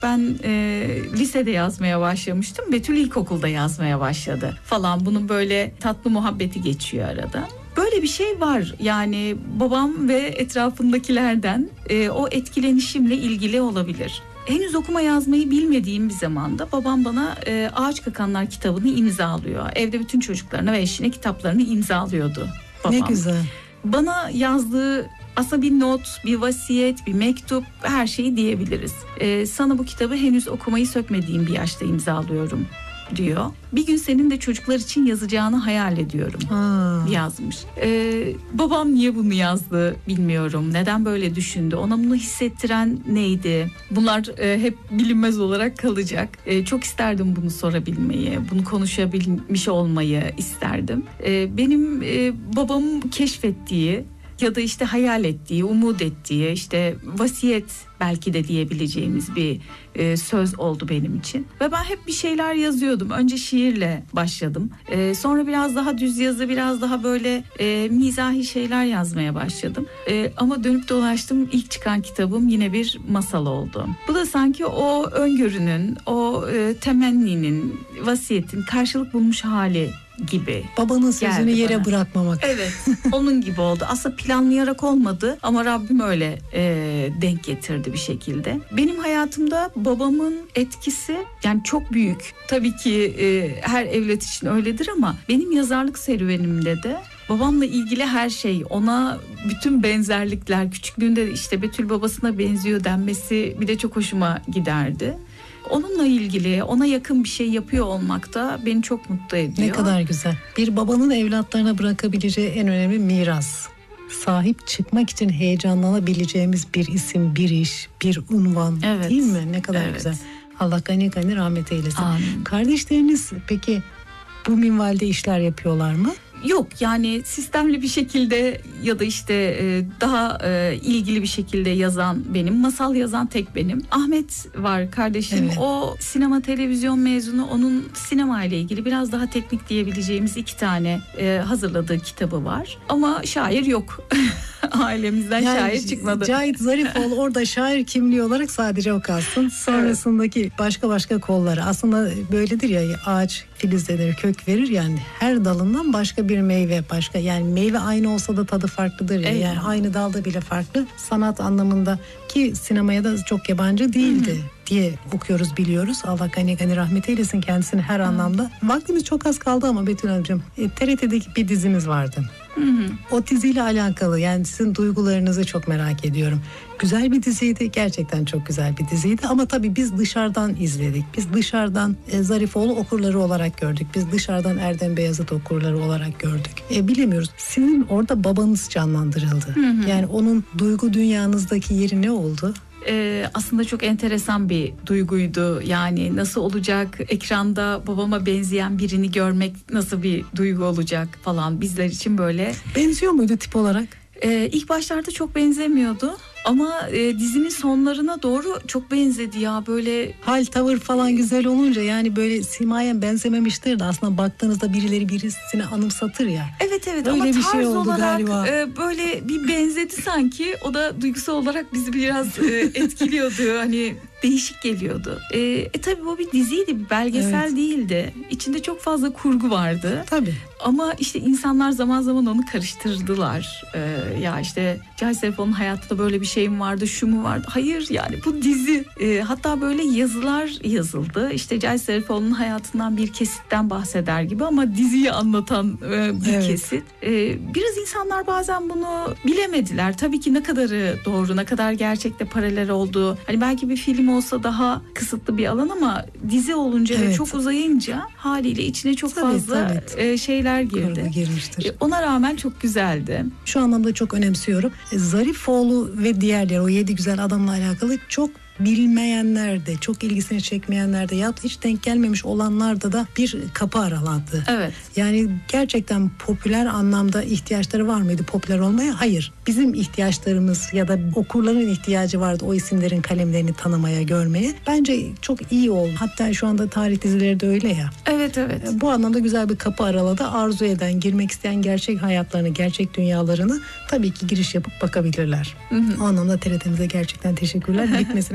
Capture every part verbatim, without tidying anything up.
Ben e, lisede yazmaya başlamıştım. Betül ilkokulda yazmaya başladı falan. Bunun böyle tatlı muhabbeti geçiyor arada. Böyle bir şey var yani, babam ve etrafındakilerden e, o etkilenişimle ilgili olabilir. Henüz okuma yazmayı bilmediğim bir zamanda babam bana e, Ağaç Kakanlar kitabını imzalıyor. Evde bütün çocuklarına ve eşine kitaplarını imzalıyordu babam. Ne güzel. Bana yazdığı aslında bir not, bir vasiyet, bir mektup, her şeyi diyebiliriz. Ee, sana bu kitabı henüz okumayı sökmediğim bir yaşta imzalıyorum diyor. Bir gün senin de çocuklar için yazacağını hayal ediyorum Ha. yazmış. Ee, babam niye bunu yazdı bilmiyorum. Neden böyle düşündü? Ona bunu hissettiren neydi? Bunlar e, hep bilinmez olarak kalacak. E, çok isterdim bunu sorabilmeyi, bunu konuşabilmiş olmayı isterdim. E, benim e, babamın keşfettiği ya da işte hayal ettiği, umut ettiği, işte vasiyet belki de diyebileceğimiz bir e, söz oldu benim için. Ve ben hep bir şeyler yazıyordum. Önce şiirle başladım. E, sonra biraz daha düz yazı, biraz daha böyle e, mizahi şeyler yazmaya başladım. E, ama dönüp dolaştım, ilk çıkan kitabım yine bir masal oldu. Bu da sanki o öngörünün, o e, temenninin, vasiyetin karşılık bulmuş hali gibi. Babanın sözünü yere bana bırakmamak. Evet, onun gibi oldu. Aslında planlayarak olmadı ama Rabbim öyle e, denk getirdi bir şekilde. Benim hayatımda babamın etkisi yani çok büyük. Tabii ki e, her evlat için öyledir ama benim yazarlık serüvenimde de babamla ilgili her şey, ona bütün benzerlikler, küçüklüğünde işte Betül babasına benziyor denmesi bir de çok hoşuma giderdi. Onunla ilgili, ona yakın bir şey yapıyor olmak da beni çok mutlu ediyor. Ne kadar güzel. Bir babanın evlatlarına bırakabileceği en önemli miras. Sahip çıkmak için heyecanlanabileceğimiz bir isim, bir iş, bir unvan, evet, değil mi? Ne kadar evet. güzel. Allah gani gani rahmet eylesin. Amin. Kardeşleriniz peki bu minvalde işler yapıyorlar mı? Yok yani sistemli bir şekilde ya da işte daha ilgili bir şekilde yazan benim, masal yazan tek benim. Ahmet var kardeşim, evet. O sinema televizyon mezunu, onun sinema ile ilgili biraz daha teknik diyebileceğimiz iki tane hazırladığı kitabı var. Ama şair yok. Ailemizden yani şair çıkmadı. Cahit Zarifoğlu orada şair kimliği olarak sadece o kalsın. Sonrasındaki evet. başka başka kolları aslında böyledir ya, ağaç filizlenir, kök verir, yani her dalından başka bir meyve, başka yani meyve aynı olsa da tadı farklıdır ya. Evet. Yani aynı dalda bile farklı. Sanat anlamında ki sinemaya da çok yabancı değildi. Hı-hı. diye okuyoruz, biliyoruz. Allah gani gani rahmet eylesin kendisini her Hı. anlamda. Vaktimiz çok az kaldı ama Betül Hanımcığım, e, T R T'deki bir dizimiz vardı. Hı hı. O diziyle alakalı yani sizin duygularınızı çok merak ediyorum. Güzel bir diziydi, gerçekten çok güzel bir diziydi ama tabii biz dışarıdan izledik. Biz dışarıdan e, Zarifoğlu okurları olarak gördük. Biz dışarıdan Erdem Beyazıt okurları olarak gördük. E, bilemiyoruz. Sizin orada babanız canlandırıldı. Hı hı. Yani onun duygu dünyanızdaki yeri ne oldu? Ee, aslında çok enteresan bir duyguydu. Yani nasıl olacak, ekranda babama benzeyen birini görmek nasıl bir duygu olacak falan, bizler için böyle. Benziyor muydu tip olarak? Ee, ilk başlarda çok benzemiyordu. Ama e, dizinin sonlarına doğru çok benzedi ya, böyle hal tavır falan güzel olunca yani böyle simayen benzememiştir de aslında baktığınızda birileri birisini anımsatır ya. Evet evet öyle ama bir tarz şey oldu olarak galiba. E, böyle bir benzedi sanki, o da duygusal olarak bizi biraz e, etkiliyordu hani değişik geliyordu. E, e tabii bu bir diziydi, bir belgesel evet. değildi. İçinde çok fazla kurgu vardı. Tabii. Ama işte insanlar zaman zaman onu karıştırdılar. Ee, ya işte Cahit Zarifoğlu'nun hayatında böyle bir şey mi vardı, şu mu vardı? Hayır yani bu dizi. Ee, hatta böyle yazılar yazıldı. İşte Cahit Zarifoğlu'nun hayatından bir kesitten bahseder gibi ama diziyi anlatan e, bir evet. kesit. Ee, biraz insanlar bazen bunu bilemediler. Tabii ki ne kadarı doğru, ne kadar gerçekte paralel olduğu. Hani belki bir film olsa daha kısıtlı bir alan ama dizi olunca evet. ve çok uzayınca haliyle içine çok tabii, fazla tabii. E, şeyler girdi. E, ona rağmen çok güzeldi. Şu anlamda çok önemsiyorum. E, Zarifoğlu ve diğerleri, o yedi güzel adamla alakalı çok bilmeyenler de, çok ilgisini çekmeyenler de ya hiç denk gelmemiş olanlarda da bir kapı aralandı. Evet. Yani gerçekten popüler anlamda ihtiyaçları var mıydı popüler olmaya? Hayır. Bizim ihtiyaçlarımız ya da okurların ihtiyacı vardı o isimlerin kalemlerini tanımaya, görmeye. Bence çok iyi oldu. Hatta şu anda tarih dizileri de öyle ya. Evet evet. Bu anlamda güzel bir kapı araladı. Arzu eden, girmek isteyen gerçek hayatlarını, gerçek dünyalarını tabii ki giriş yapıp bakabilirler. Hı hı. O anlamda T R T'mize gerçekten teşekkürler. Bitmesine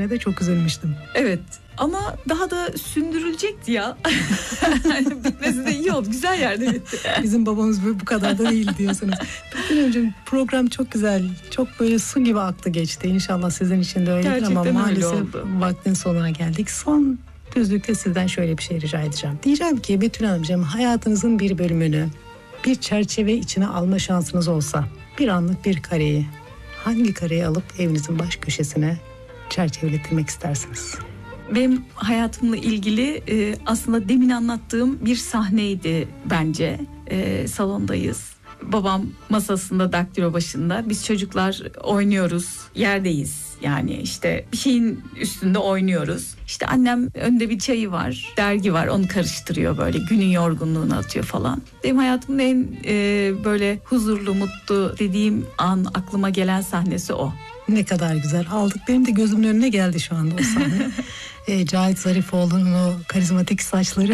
bitmesine de çok üzülmüştüm. Evet. Ama daha da sündürülecekti ya. Bitmesi de iyi oldu. Güzel yerde bitti. Bizim babamız bu kadar da değil diyorsunuz. Betül Hanımcığım, program çok güzel. Çok böyle su gibi aktı geçti. İnşallah sizin için de öyledir. Gerçekten ama maalesef oldu. Vaktin sonuna geldik. Son düzlükte sizden şöyle bir şey rica edeceğim. Diyeceğim ki Betül Hanımcığım, hayatınızın bir bölümünü bir çerçeve içine alma şansınız olsa, bir anlık bir kareyi hangi kareyi alıp evinizin baş köşesine çerçeveletirmek istersiniz? Benim hayatımla ilgili e, aslında demin anlattığım bir sahneydi bence. E, salondayız. Babam masasında, daktilo başında. Biz çocuklar oynuyoruz, yerdeyiz. Yani işte bir şeyin üstünde oynuyoruz. İşte annem önde bir çayı var, dergi var, onu karıştırıyor böyle, günün yorgunluğunu atıyor falan. Benim hayatımın en e, böyle huzurlu, mutlu dediğim an, aklıma gelen sahnesi o. Ne kadar güzel aldık. Benim de gözümün önüne geldi şu anda o sahne. e, Cahit Zarifoğlu'nun o karizmatik saçları.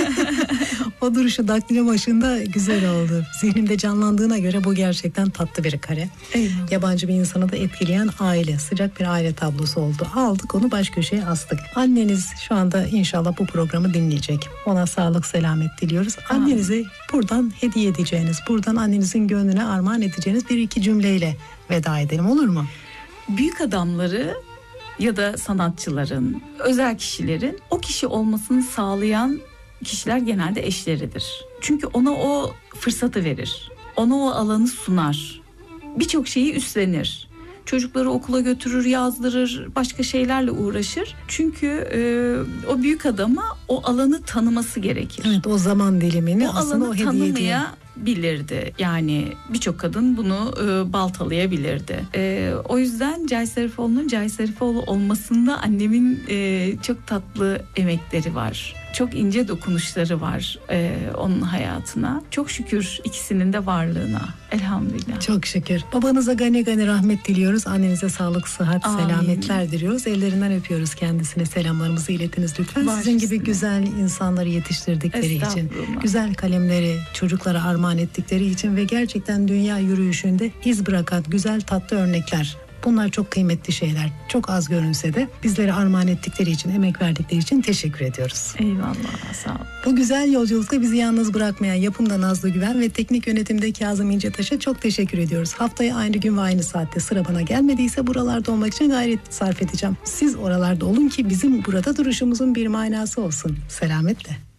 O duruşu daktilo başında güzel oldu. Zihnimde canlandığına göre bu gerçekten tatlı bir kare. Eyvallah. Yabancı bir insanı da etkileyen aile, sıcak bir aile tablosu oldu. Aldık onu baş köşeye astık. Anneniz şu anda inşallah bu programı dinleyecek. Ona sağlık, selamet diliyoruz. Annenizi buradan hediye edeceğiniz, buradan annenizin gönlüne armağan edeceğiniz bir iki cümleyle veda edelim, olur mu? Büyük adamları ya da sanatçıların, özel kişilerin o kişi olmasını sağlayan kişiler genelde eşleridir. Çünkü ona o fırsatı verir. Ona o alanı sunar. Birçok şeyi üstlenir. Çocukları okula götürür, yazdırır, başka şeylerle uğraşır. Çünkü e, o büyük adama o alanı tanıması gerekir. Evet, o zaman dilimini o aslında alanı o hediye ediyor. tanımayabilirdi. Yani birçok kadın bunu e, baltalayabilirdi. E, o yüzden Cahit Zarifoğlu'nun Cahit Zarifoğlu olmasında annemin e, çok tatlı emekleri var. Çok ince dokunuşları var e, onun hayatına. Çok şükür ikisinin de varlığına. Elhamdülillah. Çok şükür. Babanıza gani gani rahmet diliyoruz. Annenize sağlık, sıhhat, Amin. selametler diliyoruz. Ellerinden öpüyoruz kendisine. Selamlarımızı iletiniz lütfen. Baş Sizin gibi üstüne. güzel insanları yetiştirdikleri için, Estağfurullah. güzel kalemleri çocuklara armağan ettikleri için ve gerçekten dünya yürüyüşünde iz bırakan güzel tatlı örnekler. Bunlar çok kıymetli şeyler. Çok az görünse de bizlere armağan ettikleri için, emek verdikleri için teşekkür ediyoruz. Eyvallah, sağ ol. Bu güzel yolculukta bizi yalnız bırakmayan yapımda Nazlı Güven ve teknik yönetimde Kazım İncetaş'a çok teşekkür ediyoruz. Haftaya aynı gün ve aynı saatte sıra bana gelmediyse buralarda olmak için gayret sarf edeceğim. Siz oralarda olun ki bizim burada duruşumuzun bir manası olsun. Selametle.